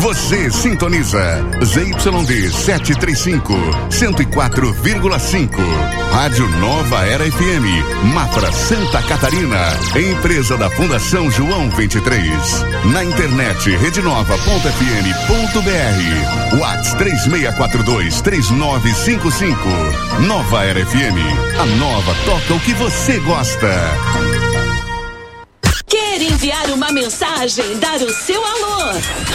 Você sintoniza ZYD 735, 104,5. Rádio Nova Era FM, Mafra, Santa Catarina. Empresa da Fundação João 23. Na internet, redenova.fm.br. WhatsApp 3642-3955. Nova Era FM. A nova toca o que você gosta. Quer enviar uma mensagem, dar o seu alô?